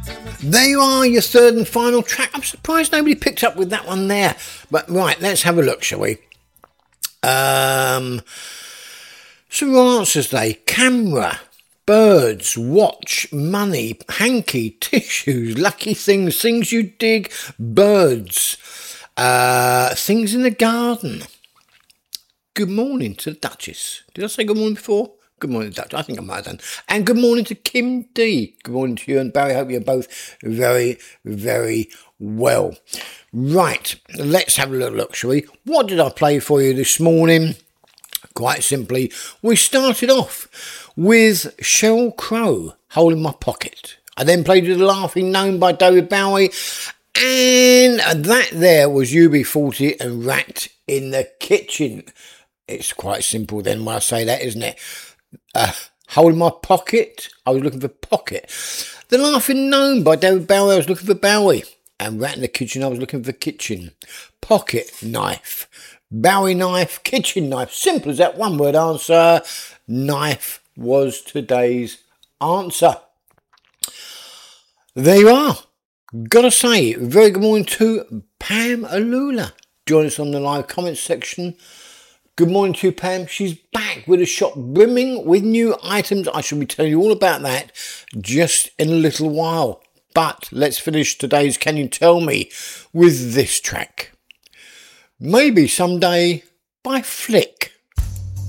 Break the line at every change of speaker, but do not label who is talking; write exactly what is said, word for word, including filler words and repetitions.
There you are, your third and final track. I'm surprised nobody picked up with that one there. But right, let's have a look, shall we? Um, some answers they. Camera, birds, watch, money, hanky, tissues, lucky things, things you dig, birds, uh, things in the garden. Good morning to the Duchess. Did I say good morning before? Good morning, Duchess. I think I might have done. And good morning to Kim D. Good morning to you and Barry. I hope you're both very, very well. Right, let's have a little look, shall we? What did I play for you this morning? Quite simply, we started off with Sheryl Crow, Hole in My Pocket. I then played with The Laughing Gnome by David Bowie. And that there was U B forty and Rat in the Kitchen. It's quite simple then when I say that, isn't it? Uh, Hole in My Pocket, I was looking for Pocket. The Laughing Gnome by David Bowie, I was looking for Bowie. And Rat in the Kitchen, I was looking for Kitchen. Pocket knife. Bowie knife, kitchen knife. Simple as that, one word answer. Knife was today's answer. There you are. Gotta say, very good morning to Pam Alula. Join us on the live comments section. Good morning to you, Pam. She's back with a shop brimming with new items. I shall be telling you all about that just in a little while. But let's finish today's Can You Tell Me with this track. Maybe Someday by Flick.